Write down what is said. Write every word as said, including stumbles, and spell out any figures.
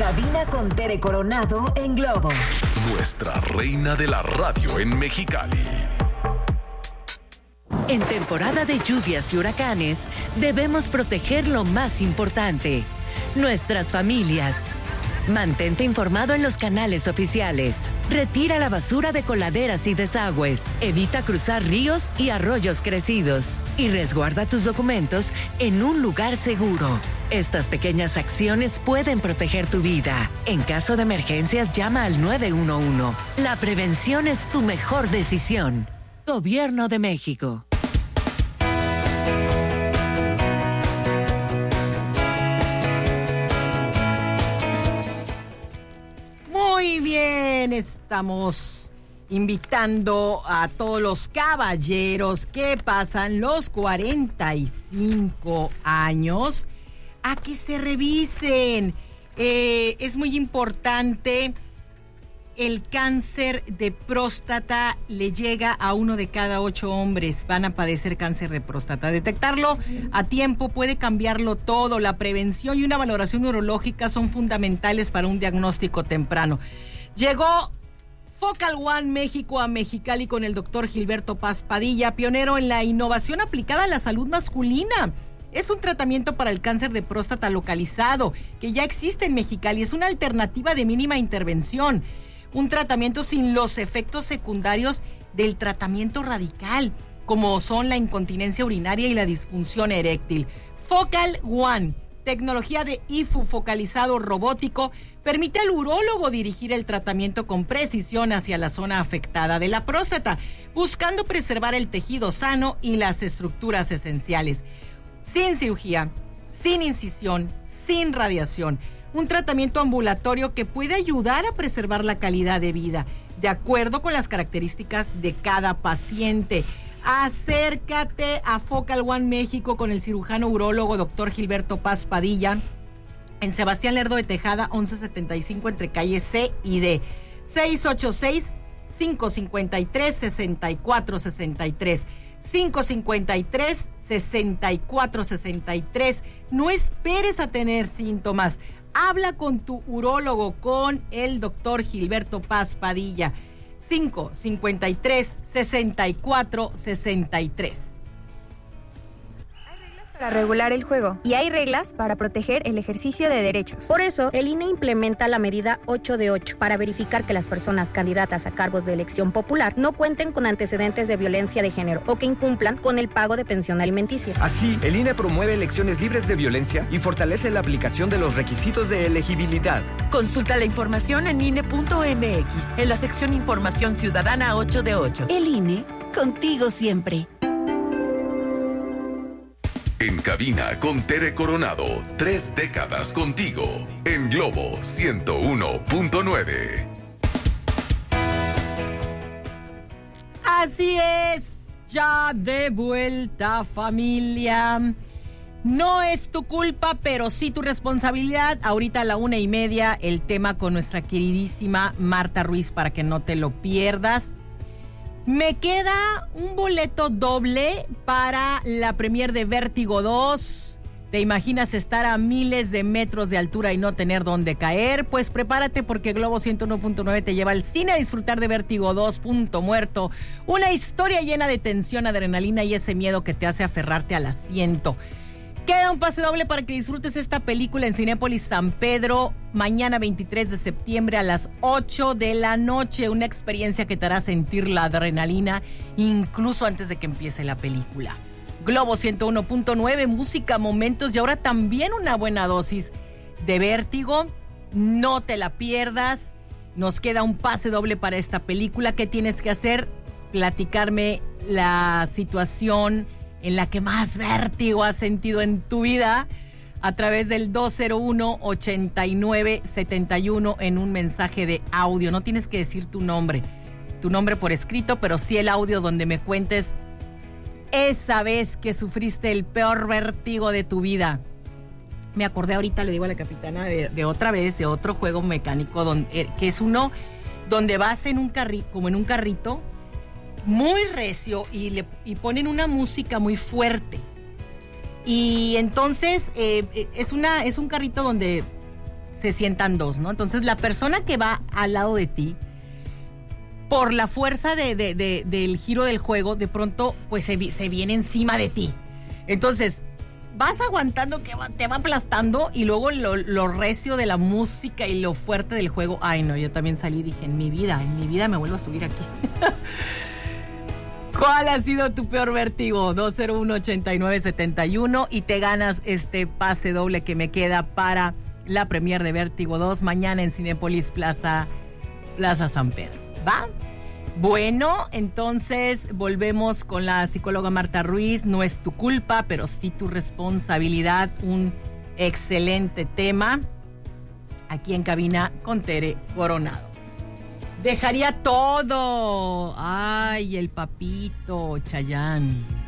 cabina con Tere Coronado en Globo. Nuestra reina de la radio en Mexicali. En temporada de lluvias y huracanes, debemos proteger lo más importante, nuestras familias. Mantente informado en los canales oficiales. Retira la basura de coladeras y desagües. Evita cruzar ríos y arroyos crecidos. Y resguarda tus documentos en un lugar seguro. Estas pequeñas acciones pueden proteger tu vida. En caso de emergencias, llama al nueve uno uno. La prevención es tu mejor decisión. Gobierno de México. Muy bien, estamos invitando a todos los caballeros que pasan los cuarenta y cinco años a que se revisen. Eh, es muy importante. El cáncer de próstata le llega a uno de cada ocho hombres. Van a padecer cáncer de próstata. Detectarlo a tiempo puede cambiarlo todo. La prevención y una valoración urológica son fundamentales para un diagnóstico temprano. Llegó Focal One México a Mexicali con el doctor Gilberto Paz Padilla, pionero en la innovación aplicada a la salud masculina. Es un tratamiento para el cáncer de próstata localizado que ya existe en Mexicali. Es una alternativa de mínima intervención. Un tratamiento sin los efectos secundarios del tratamiento radical, como son la incontinencia urinaria y la disfunción eréctil. Focal One, tecnología de I F U focalizado robótico, permite al urólogo dirigir el tratamiento con precisión hacia la zona afectada de la próstata, buscando preservar el tejido sano y las estructuras esenciales. Sin cirugía, sin incisión, sin radiación. Un tratamiento ambulatorio que puede ayudar a preservar la calidad de vida, de acuerdo con las características de cada paciente. Acércate a Focal One México con el cirujano urólogo doctor Gilberto Paz Padilla, en Sebastián Lerdo de Tejada, once setenta y cinco, entre calle C y D. seis ocho seis, cinco cinco tres, seis cuatro seis tres. cinco cinco tres, seis cuatro seis tres. No esperes a tener síntomas. Habla con tu urólogo, con el doctor Gilberto Paz Padilla. cinco cinco tres, seis cuatro seis tres. Para regular el juego y hay reglas para proteger el ejercicio de derechos. Por eso, el I N E implementa la medida ocho de ocho para verificar que las personas candidatas a cargos de elección popular no cuenten con antecedentes de violencia de género o que incumplan con el pago de pensión alimenticia. Así, el I N E promueve elecciones libres de violencia y fortalece la aplicación de los requisitos de elegibilidad. Consulta la información en I N E punto M X, en la sección Información Ciudadana ocho de ocho. El I N E, contigo siempre. En cabina con Tere Coronado, tres décadas contigo, en Globo ciento uno punto nueve. Así es, ya de vuelta, familia. No es tu culpa, pero sí tu responsabilidad. Ahorita a la una y media, el tema con nuestra queridísima Marta Ruiz, para que no te lo pierdas. Me queda un boleto doble para la premier de Vértigo dos. ¿Te imaginas estar a miles de metros de altura y no tener dónde caer? Pues prepárate, porque Globo ciento uno punto nueve te lleva al cine a disfrutar de Vértigo dos, Punto Muerto. Una historia llena de tensión, adrenalina y ese miedo que te hace aferrarte al asiento. Queda un pase doble para que disfrutes esta película en Cinépolis San Pedro mañana veintitrés de septiembre a las ocho de la noche. Una experiencia que te hará sentir la adrenalina incluso antes de que empiece la película. Globo ciento uno punto nueve, música, momentos y ahora también una buena dosis de vértigo. No te la pierdas. Nos queda un pase doble para esta película. ¿Qué tienes que hacer? Platicarme la situación en la que más vértigo has sentido en tu vida a través del dos cero uno, ochenta y nueve, setenta y uno en un mensaje de audio. No tienes que decir tu nombre, tu nombre por escrito, pero sí el audio donde me cuentes esa vez que sufriste el peor vértigo de tu vida. Me acordé ahorita, le digo a la capitana, de, de otra vez, de otro juego mecánico, donde, que es uno donde vas en un carrito, como en un carrito, muy recio y, le, y ponen una música muy fuerte. Y entonces eh, es, una, es un carrito donde se sientan dos, ¿no? Entonces la persona que va al lado de ti, por la fuerza de, de, de, del giro del juego, de pronto pues se, se viene encima de ti. Entonces vas aguantando que va, te va aplastando y luego lo, lo recio de la música y lo fuerte del juego. Ay, no, yo también salí y dije, en mi vida, en mi vida me vuelvo a subir aquí. ¿Cuál ha sido tu peor vértigo? dos cero uno, ochenta y nueve setenta y uno y te ganas este pase doble que me queda para la premier de Vértigo dos mañana en Cinépolis Plaza, Plaza San Pedro. ¿Va? Bueno, entonces volvemos con la psicóloga Marta Ruiz. No es tu culpa, pero sí tu responsabilidad. Un excelente tema aquí en cabina con Tere Coronado. Dejaría todo. Ay, el papito Chayán.